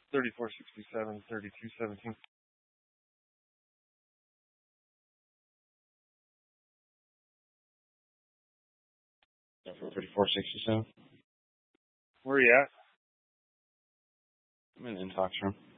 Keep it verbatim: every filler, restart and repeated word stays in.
thirty-four sixty-seven, thirty-two seventeen. thirty-four sixty-seven. Where are you at? I'm in the intox room.